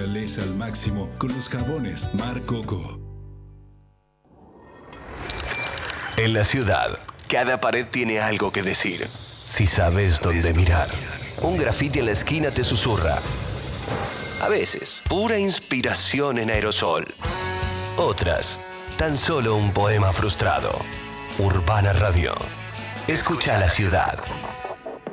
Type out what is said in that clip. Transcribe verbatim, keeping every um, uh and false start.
naturaleza al máximo con los jabones Mar Coco. En la ciudad, cada pared tiene algo que decir. Si sabes dónde mirar, un grafiti en la esquina te susurra. A veces, pura inspiración en aerosol. Otras, tan solo un poema frustrado. Urbana Radio. Escucha la ciudad.